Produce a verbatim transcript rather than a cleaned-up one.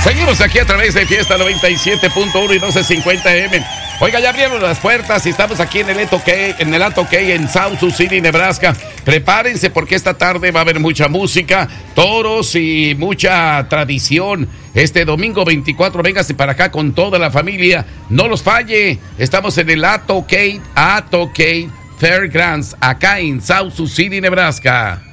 Seguimos aquí a través de Fiesta noventa y siete punto uno y doce cincuenta eme. Oiga, ya abrieron las puertas y estamos aquí en el Eto Key, en el Eto Key en South Sioux City, Nebraska. Prepárense porque esta tarde va a haber mucha música, toros y mucha tradición. Este domingo veinticuatro, véngase para acá con toda la familia. No los falle. Estamos en el Eto Key, Eto Key Fairgrounds, acá en South Sioux City, Nebraska.